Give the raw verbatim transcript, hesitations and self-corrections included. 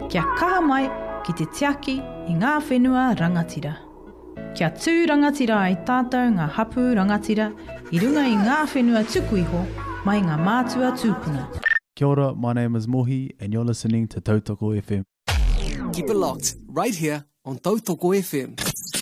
Kia kaha mai ki te tiaki i ngā whenua rangatira. Kia tū rangatira ai tātou ngā hapu rangatira i runga i ngā whenua tuku iho mai ngā mātua tūpuna. Kia ora, my name is Mohi and you're listening to Tautoko F M. Keep it locked right here on Tautoko F M.